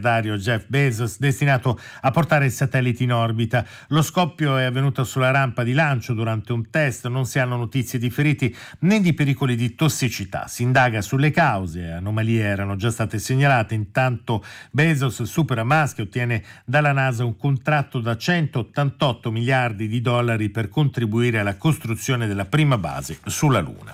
miliardario Jeff Bezos, destinato a portare i satelliti in orbita. Lo scoppio è avvenuto sulla rampa di lancio durante un test, non si hanno notizie di feriti né di pericoli di tossicità. Si indaga sulle cause, anomalie erano già state segnalate. Intanto Bezos supera Musk e ottiene dalla NASA un contratto da 188 miliardi di dollari per contribuire alla costruzione della prima base sulla Luna.